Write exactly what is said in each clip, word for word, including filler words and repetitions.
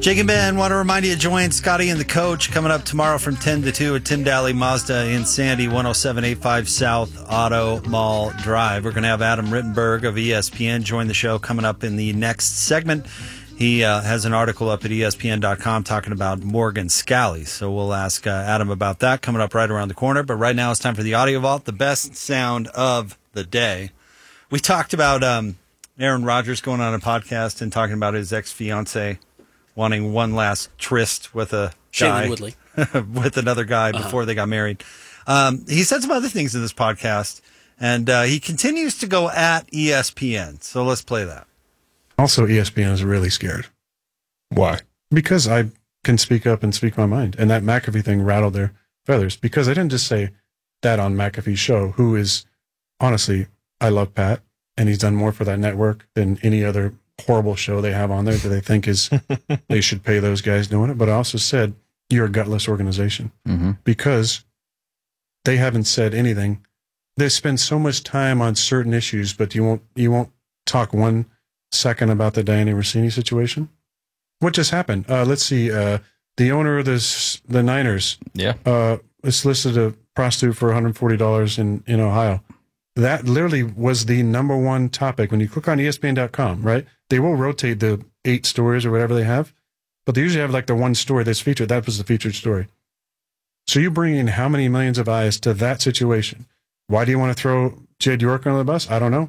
Jake and Ben want to remind you to join Scotty and the Coach coming up tomorrow from ten to two at Tim Daly Mazda in Sandy, one oh seven eighty-five South Auto Mall Drive. We're going to have Adam Rittenberg of E S P N join the show coming up in the next segment. He uh, has an article up at E S P N dot com talking about Morgan Scally. So we'll ask uh, Adam about that coming up right around the corner. But right now it's time for the Audio Vault, the best sound of the day. We talked about um, Aaron Rodgers going on a podcast and talking about his ex-fiancée wanting one last tryst with a guy, Shailene Woodley. with another guy Uh-huh. before they got married. Um, he said some other things in this podcast, and uh, he continues to go at E S P N. So let's play that. Also, E S P N is really scared. Why? Because I can speak up and speak my mind. And that McAfee thing rattled their feathers. Because I didn't just say that on McAfee's show, who is, honestly, I love Pat, and he's done more for that network than any other horrible show they have on there that they think is they should pay those guys doing it. But I also said, you're a gutless organization. Mm-hmm. Because they haven't said anything. They spend so much time on certain issues, but you won't you won't talk one second about the Diana Rossini situation. What just happened? Uh, let's see. Uh, the owner of this, the Niners, Yeah. uh, solicited a prostitute for one hundred forty dollars in, in Ohio. That literally was the number one topic. When you click on E S P N dot com, right? They will rotate the eight stories or whatever they have, but they usually have like the one story that's featured. That was the featured story. So you bring in how many millions of eyes to that situation? Why do you want to throw Jed York under the bus? I don't know.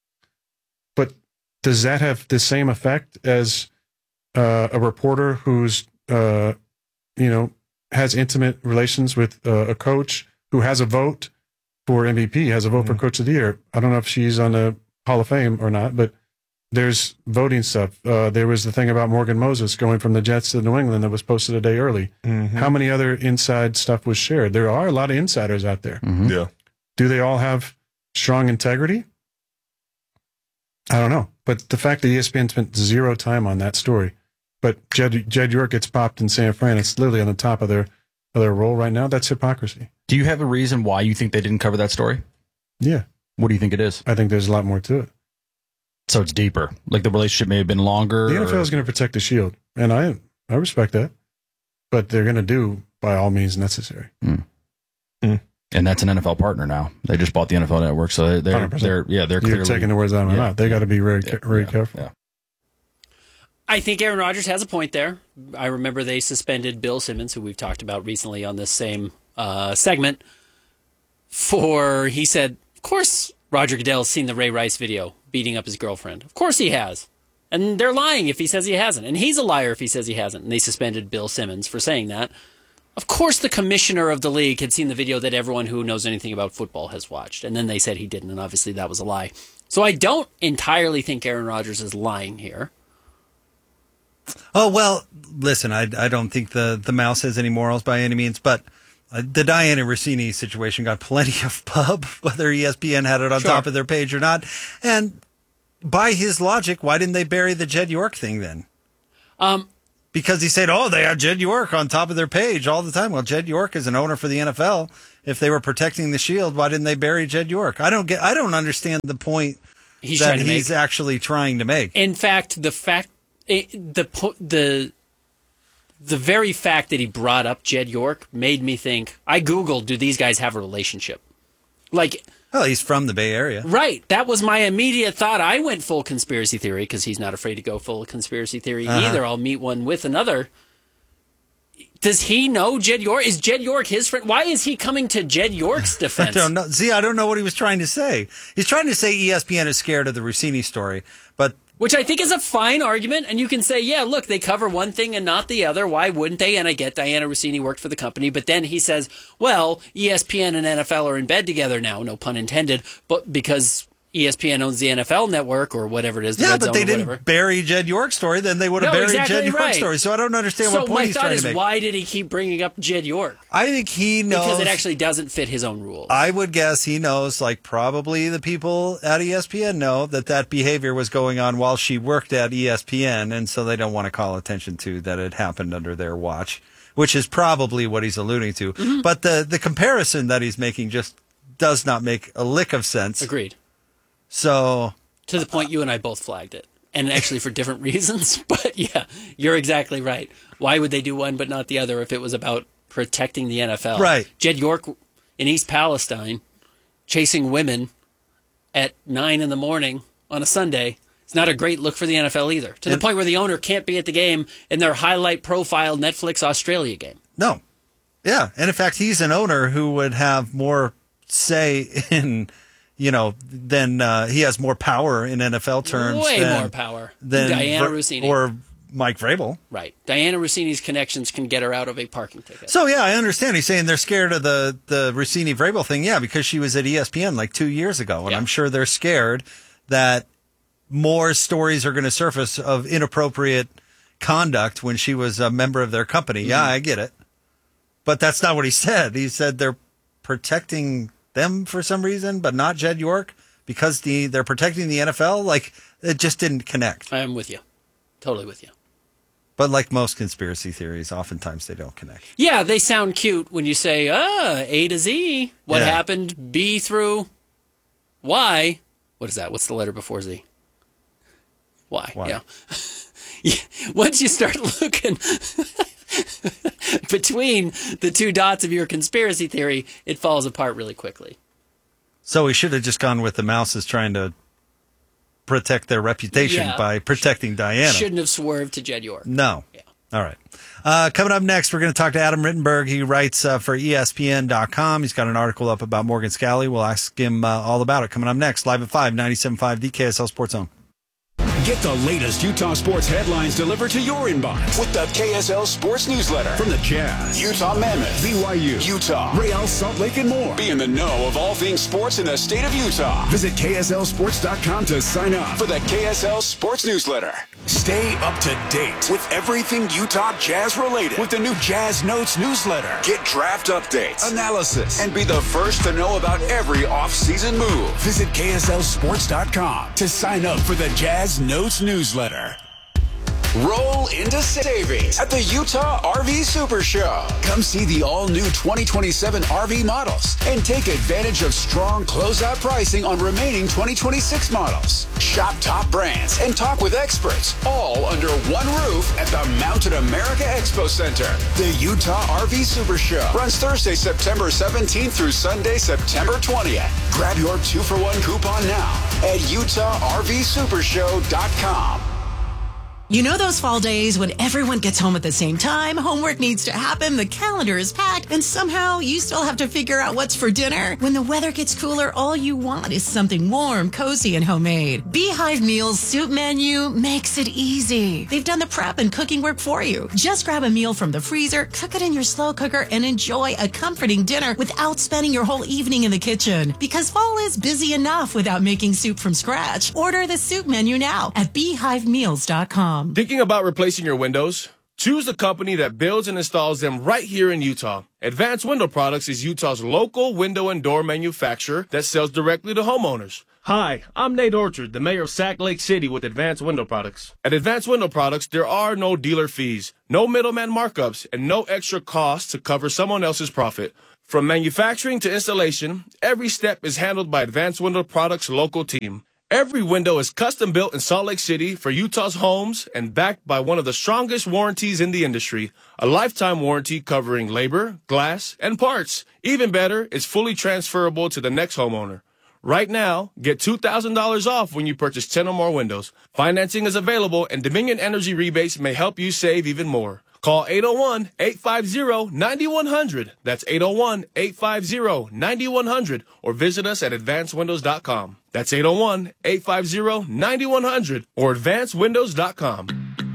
But does that have the same effect as uh, a reporter who's, uh, you know, has intimate relations with uh, a coach who has a vote for M V P, has a vote Mm-hmm. for Coach of the Year? I don't know if she's on the Hall of Fame or not, but there's voting stuff. Uh, there was the thing about Morgan Moses going from the Jets to New England that was posted a day early. Mm-hmm. How many other inside stuff was shared? There are a lot of insiders out there. Mm-hmm. Yeah. Do they all have strong integrity? I don't know. But the fact that E S P N spent zero time on that story, but Jed, Jed York gets popped in San Fran, it's literally on the top of their, of their role right now. That's hypocrisy. Do you have a reason why you think they didn't cover that story? Yeah. What do you think it is? I think there's a lot more to it. So it's deeper. Like the relationship may have been longer. The N F L is going to protect the shield, and I I respect that. But they're going to do by all means necessary. Mm. Mm. And that's an N F L partner now. They just bought the N F L Network, so they're one hundred percent. they're yeah they're You're clearly taking the words out of my yeah. mouth. They got to be very Yeah, very yeah, careful. Yeah. I think Aaron Rodgers has a point there. I remember they suspended Bill Simmons, who we've talked about recently on this same uh, segment, for, he said, of course Roger Goodell's seen the Ray Rice video beating up his girlfriend. Of course he has. And they're lying if he says he hasn't. And he's a liar if he says he hasn't. And they suspended Bill Simmons for saying that. Of course the commissioner of the league had seen the video that everyone who knows anything about football has watched. And then they said he didn't, and obviously that was a lie. So I don't entirely think Aaron Rodgers is lying here. Oh, well, listen, I, I don't think the, the mouse has any morals by any means, but uh, the Diana Rossini situation got plenty of pub, whether E S P N had it on Sure. top of their page or not. And by his logic, why didn't they bury the Jed York thing then? Um, Because he said, oh, they have Jed York on top of their page all the time. Well, Jed York is an owner for the N F L. If they were protecting the shield, why didn't they bury Jed York? I don't get. I don't understand the point he's that trying to he's make. actually trying to make. In fact, the fact, it, the po- the the very fact that he brought up Jed York made me think. I googled, do these guys have a relationship? Like, Well, he's from the Bay Area. right? That was my immediate thought. I went full conspiracy theory because he's not afraid to go full conspiracy theory Uh-huh. either. I'll meet one with another. Does he know Jed York? Is Jed York his friend? Why is he coming to Jed York's I defense? don't know. See, I don't know what he was trying to say. He's trying to say E S P N is scared of the Rossini story, but Which I think is a fine argument, and you can say, yeah, look, they cover one thing and not the other. Why wouldn't they? And I get Diana Rossini worked for the company, but then he says, well, E S P N and N F L are in bed together now, no pun intended, but because E S P N owns the N F L network or whatever it is, the yeah, Red but Zone they or didn't whatever. bury Jed York's story. Then they would have No, buried exactly Jed York's right. story. So I don't understand So what point my he's thought trying is, to make. why did he keep bringing up Jed York? I think he knows Because it actually doesn't fit his own rules. I would guess he knows, like probably the people at E S P N know, that that behavior was going on while she worked at E S P N, and so they don't want to call attention to that it happened under their watch, which is probably what he's alluding to. Mm-hmm. But the, the comparison that he's making just does not make a lick of sense. Agreed. So, To the point you and I both flagged it. and actually for different reasons. But yeah, you're exactly right. Why would they do one but not the other if it was about protecting the N F L? Right. Jed York in East Palestine chasing women at nine in the morning on a Sunday. It's not a great look for the N F L either, to the And- point where the owner can't be at the game in their highlight profile Netflix Australia game. No. Yeah. And in fact, he's an owner who would have more say in, you know, than uh, he has more power in N F L terms. Way than, more power than Diana Ver- Rossini. Or Mike Vrabel. Right. Diana Rossini's connections can get her out of a parking ticket. So, yeah, I understand. He's saying they're scared of the, the Rossini Vrabel thing. Yeah, because she was at E S P N like two years ago. And Yeah. I'm sure they're scared that more stories are going to surface of inappropriate conduct when she was a member of their company. Mm-hmm. Yeah, I get it. But that's not what he said. He said they're protecting them for some reason, but not Jed York because the they're protecting the N F L. Like, it just didn't connect. I'm with you. Totally with you. But like most conspiracy theories, oftentimes they don't connect. Yeah, they sound cute when you say, ah, A to Z. What Yeah. happened? B through Y. What is that? What's the letter before Z? Y. Y. Yeah. Yeah. Once you start looking between the two dots of your conspiracy theory, it falls apart really quickly. So we should have just gone with the Mouses trying to protect their reputation Yeah. by protecting Diana. Shouldn't have swerved to Jed York. No. Yeah. All right. Uh, coming up next, we're going to talk to Adam Rittenberg. He writes uh, for E S P N dot com. He's got an article up about Morgan Scalley. We'll ask him uh, all about it. Coming up next, live at five, ninety-seven point five D K S L Sports Zone. Get the latest Utah sports headlines delivered to your inbox with the K S L Sports Newsletter. From the Jazz, Utah Mammoth, B Y U, Utah, Real Salt Lake, and more. Be in the know of all things sports in the state of Utah. Visit K S L sports dot com to sign up for the K S L Sports Newsletter. Stay up to date with everything Utah Jazz related with the new Jazz Notes newsletter. Get draft updates, analysis, and be the first to know about every off-season move. Visit K S L sports dot com to sign up for the Jazz Notes newsletter. Roll into savings at the Utah R V Super Show. Come see the all-new twenty twenty-seven R V models and take advantage of strong closeout pricing on remaining twenty twenty-six models. Shop top brands and talk with experts, all under one roof at the Mountain America Expo Center. The Utah R V Super Show runs Thursday, September seventeenth through Sunday, September twentieth. Grab your two-for-one coupon now at utah r v super show dot com. You know those fall days when everyone gets home at the same time, homework needs to happen, the calendar is packed, and somehow you still have to figure out what's for dinner? When the weather gets cooler, all you want is something warm, cozy, and homemade. Beehive Meals Soup Menu makes it easy. They've done the prep and cooking work for you. Just grab a meal from the freezer, cook it in your slow cooker, and enjoy a comforting dinner without spending your whole evening in the kitchen. Because fall is busy enough without making soup from scratch. Order the soup menu now at beehive meals dot com. Thinking about replacing your windows? Choose the company that builds and installs them right here in Utah. Advanced Window Products is Utah's local window and door manufacturer that sells directly to homeowners. Hi, I'm Nate Orchard, the mayor of Sac Lake City with Advanced Window Products. At Advanced Window Products, there are no dealer fees, no middleman markups, and no extra costs to cover someone else's profit. From manufacturing to installation, every step is handled by Advanced Window Products' local team. Every window is custom built in Salt Lake City for Utah's homes and backed by one of the strongest warranties in the industry, a lifetime warranty covering labor, glass, and parts. Even better, it's fully transferable to the next homeowner. Right now, get two thousand dollars off when you purchase ten or more windows. Financing is available and Dominion Energy rebates may help you save even more. Call eight oh one, eight five zero, nine one zero zero. That's eight oh one, eight five zero, nine one zero zero or visit us at advanced windows dot com. That's eight oh one, eight five zero, nine one zero zero or advanced windows dot com.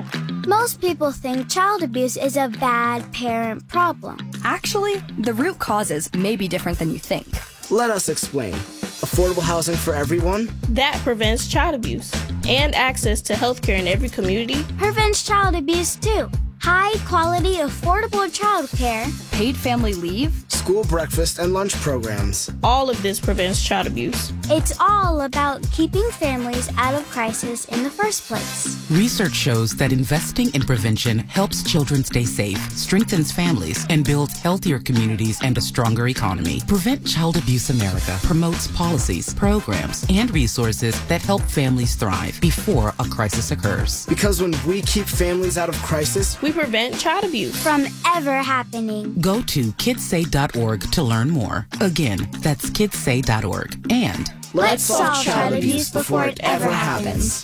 Most people think child abuse is a bad parent problem. Actually, the root causes may be different than you think. Let us explain. Affordable housing for everyone. That prevents child abuse and access to healthcare in every community. Prevents child abuse too. High-quality, affordable childcare. Paid family leave. School breakfast and lunch programs. All of this prevents child abuse. It's all about keeping families out of crisis in the first place. Research shows that investing in prevention helps children stay safe, strengthens families, and builds healthier communities and a stronger economy. Prevent Child Abuse America promotes policies, programs, and resources that help families thrive before a crisis occurs. Because when we keep families out of crisis, we prevent child abuse from ever happening. Go to kids say dot org to learn more. Again, that's kids say dot org. And let's solve child abuse before it ever happens.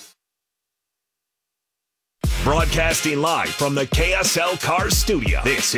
Broadcasting live from the K S L Cars studio. This is